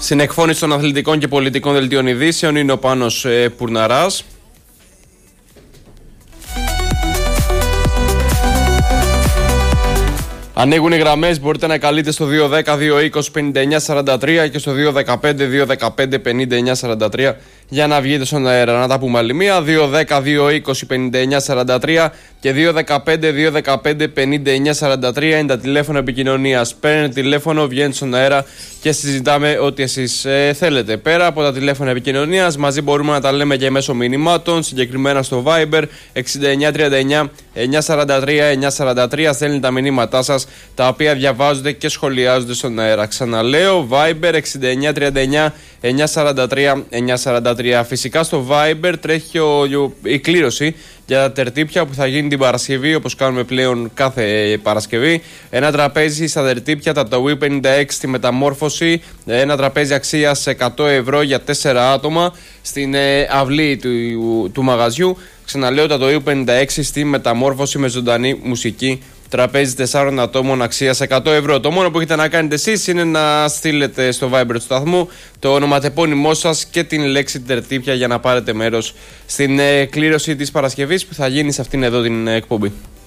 Στην εκφώνηση των αθλητικών και πολιτικών δελτίων ειδήσεων είναι ο Πάνος Πουρναράς. Ανοίγουν οι γραμμές, μπορείτε να καλείτε στο 210-220-5943 και στο 215-215-5943 για να βγείτε στον αέρα. Να τα πούμε άλλη μία, 210-220-5943 και 215-215-5943 είναι τα τηλέφωνα επικοινωνίας. Παίρνετε τηλέφωνο, βγαίνετε στον αέρα και συζητάμε ό,τι εσείς θέλετε. Πέρα από τα τηλέφωνα επικοινωνίας, μαζί μπορούμε να τα λέμε και μέσω μηνυμάτων, συγκεκριμένα στο Viber 6939-943-943. Στέλνετε τα μηνύματά σας, τα οποία διαβάζονται και σχολιάζονται στον αέρα. Ξαναλέω, Viber 6939-943-943. Φυσικά στο Viber τρέχει η κλήρωση για τα τερτύπια που θα γίνει την Παρασκευή, όπως κάνουμε πλέον κάθε Παρασκευή. Ένα τραπέζι στα τερτύπια, τα Wii 56 στη μεταμόρφωση. Ένα τραπέζι αξίας 100 ευρώ για 4 άτομα στην αυλή του μαγαζιού. Ξαναλέω, τα Wii 56 στη μεταμόρφωση με ζωντανή μουσική. Τραπέζι 4 ατόμων αξίας 100 ευρώ. Το μόνο που έχετε να κάνετε εσείς είναι να στείλετε στο Viber του σταθμού το ονοματεπώνυμό σας και την λέξη τερτύπια για να πάρετε μέρος στην κλήρωση της Παρασκευής που θα γίνει σε αυτήν εδώ την εκπομπή.